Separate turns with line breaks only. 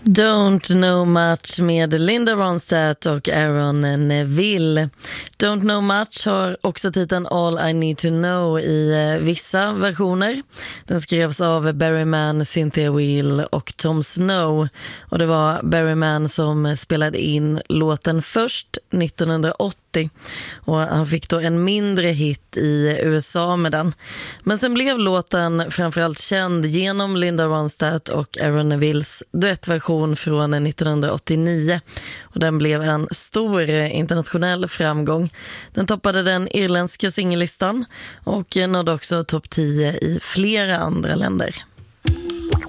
Don't Know Much med Linda Ronstadt och Aaron Neville. Don't Know Much har också titeln All I Need To Know i vissa versioner. Den skrevs av Barry Mann, Cynthia Weil och Tom Snow. Och det var Barry Mann som spelade in låten först 1980. Och han fick då en mindre hit i USA med den. Men sen blev låten framförallt känd genom Linda Ronstadt och Aaron Nevilles duettversion från 1989. Och den blev en stor internationell framgång. Den toppade den irländska singellistan och nådde också topp 10 i flera andra länder.